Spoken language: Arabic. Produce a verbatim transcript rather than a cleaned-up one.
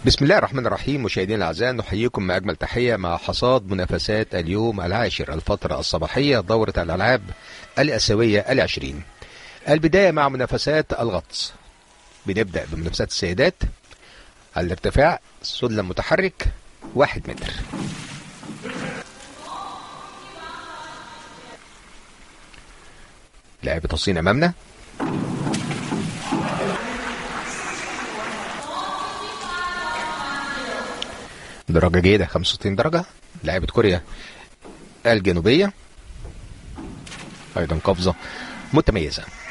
بسم الله الرحمن الرحيم. مشاهدينا الاعزاء، نحييكم مع اجمل تحيه مع حصاد منافسات اليوم العاشر الفتره الصباحيه دوره الالعاب الاسيويه العشرين. البدايه مع منافسات الغطس. بنبدا بمنافسات السيدات على الارتفاع سلم متحرك واحد متر. لاعب تصين امامنا. درجة جيدة خمسة وستين درجة. لاعبة كوريا الجنوبية أيضا قفزة متميزة.